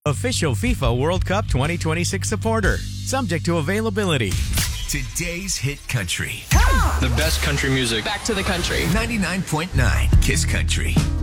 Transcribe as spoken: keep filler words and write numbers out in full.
official FIFA World Cup twenty twenty-six supporter. Subject to availability. Today's hit country. The best country music. Back to the country. ninety-nine point nine Kiss Country.